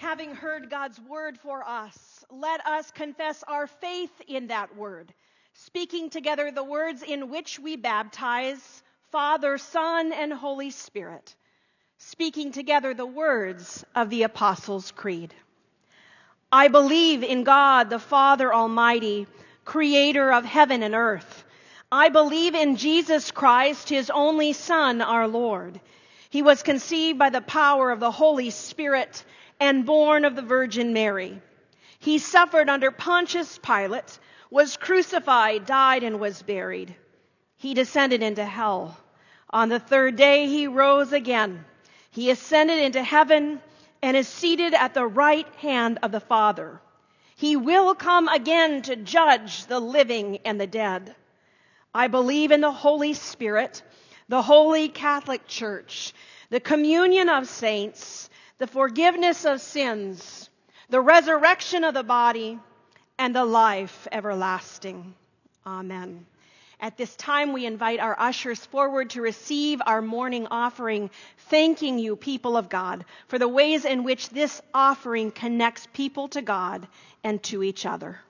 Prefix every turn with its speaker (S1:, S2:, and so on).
S1: having heard God's word for us, let us confess our faith in that word, speaking together the words in which we baptize Father, Son, and Holy Spirit, speaking together the words of the Apostles' Creed. I believe in God, the Father Almighty, creator of heaven and earth. I believe in Jesus Christ, his only Son, our Lord. He was conceived by the power of the Holy Spirit and born of the Virgin Mary. He suffered under Pontius Pilate, was crucified, died, and was buried. He descended into hell. On the third day he rose again. He ascended into heaven and is seated at the right hand of the Father. He will come again to judge the living and the dead. I believe in the Holy Spirit, the Holy Catholic Church, the communion of saints, the forgiveness of sins, the resurrection of the body, and the life everlasting. Amen. At this time, we invite our ushers forward to receive our morning offering, thanking you, people of God, for the ways in which this offering connects people to God and to each other.